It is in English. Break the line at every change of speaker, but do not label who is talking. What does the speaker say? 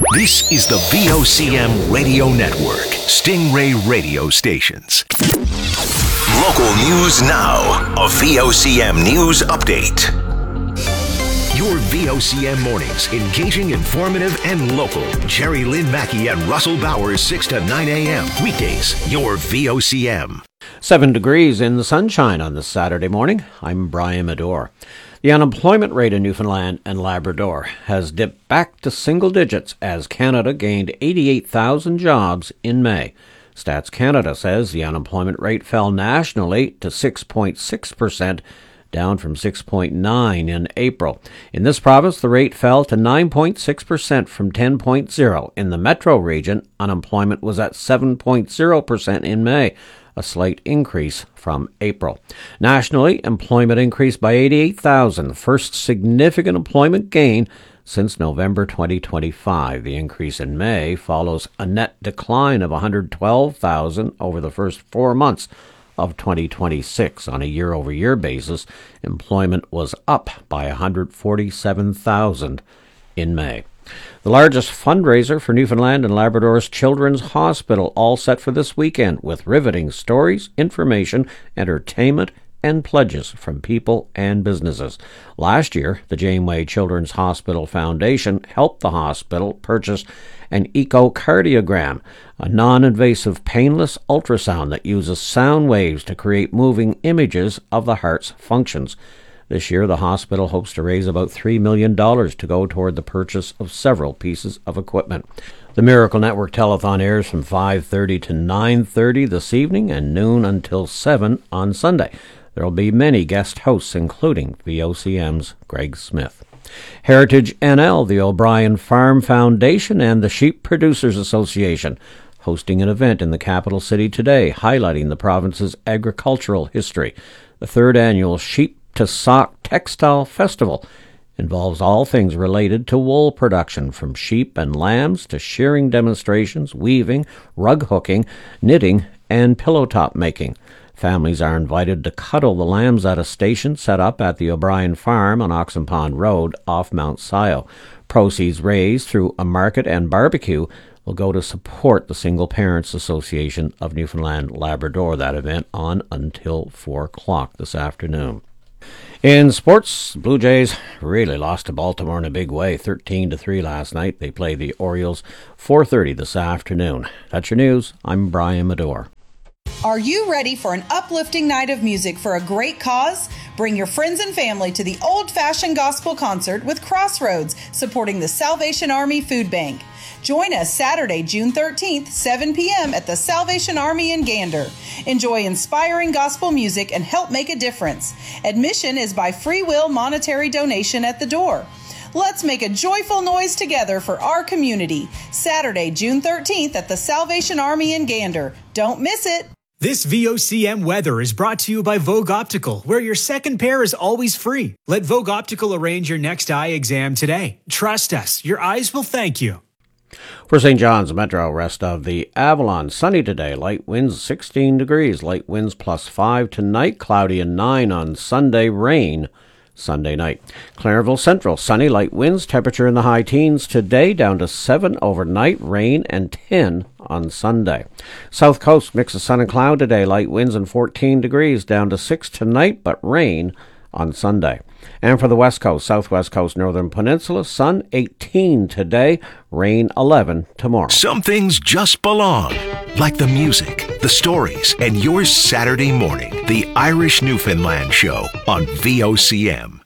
This is the VOCM Radio Network, Stingray Radio Stations. Local news now. A VOCM news update. Your VOCM mornings, engaging, informative, and local. Jerry Lynn Mackey and Russell Bowers, 6 to 9 a.m. Weekdays, your VOCM.
7 degrees in the sunshine on this Saturday morning. I'm Brian Medore. The unemployment rate in Newfoundland and Labrador has dipped back to single digits as Canada gained 88,000 jobs in May. Stats Canada says the unemployment rate fell nationally to 6.6%, down from 6.9% in April. In this province, the rate fell to 9.6% from 10.0%. In the metro region, unemployment was at 7.0% in May, a slight increase from April. Nationally, employment increased by 88,000, first significant employment gain since November 2025. The increase in May follows a net decline of 112,000 over the first 4 months of 2026. On a year-over-year basis, employment was up by 147,000 in May. The largest fundraiser for Newfoundland and Labrador's Children's Hospital, all set for this weekend, with riveting stories, information, entertainment, and pledges from people and businesses. Last year, the Janeway Children's Hospital Foundation helped the hospital purchase an echocardiogram, a non-invasive painless ultrasound that uses sound waves to create moving images of the heart's functions. This year, the hospital hopes to raise about $3 million to go toward the purchase of several pieces of equipment. The Miracle Network Telethon airs from 5:30 to 9:30 this evening and noon until 7 on Sunday. There will be many guest hosts, including VOCM's Greg Smith. Heritage NL, the O'Brien Farm Foundation, and the Sheep Producers Association hosting an event in the capital city today highlighting the province's agricultural history. The third annual Sheep to Sock Textile Festival involves all things related to wool production, from sheep and lambs to shearing demonstrations, weaving, rug hooking, knitting, and pillow top making. Families are invited to cuddle the lambs at a station set up at the O'Brien Farm on Oxen Pond Road off Mount Scio. Proceeds raised through a market and barbecue will go to support the Single Parents Association of Newfoundland Labrador. That event on until 4 o'clock this afternoon. In sports, Blue Jays really lost to Baltimore in a big way, 13-3 last night. They play the Orioles 4:30 this afternoon. That's your news. I'm Brian Medore.
Are you ready for an uplifting night of music for a great cause? Bring your friends and family to the Old-Fashioned Gospel Concert with Crossroads, supporting the Salvation Army Food Bank. Join us Saturday, June 13th, 7 p.m. at the Salvation Army in Gander. Enjoy inspiring gospel music and help make a difference. Admission is by free will monetary donation at the door. Let's make a joyful noise together for our community. Saturday, June 13th at the Salvation Army in Gander. Don't miss it.
This VOCM weather is brought to you by Vogue Optical, where your second pair is always free. Let Vogue Optical arrange your next eye exam today. Trust us, your eyes will thank you.
For St. John's Metro, rest of the Avalon, sunny today, light winds 16 degrees, light winds +5 tonight, cloudy and 9 on Sunday, rain Sunday night. Clairville Central, sunny, light winds, temperature in the high teens today, down to 7 overnight, rain and 10 on Sunday. South Coast, mix of sun and cloud today, light winds and 14 degrees, down to 6 tonight, but rain on Sunday. And for the West Coast, Southwest Coast, Northern Peninsula, sun 18 today, rain 11 tomorrow.
Some things just belong, like the music, the stories, and your Saturday morning, the Irish Newfoundland Show on VOCM.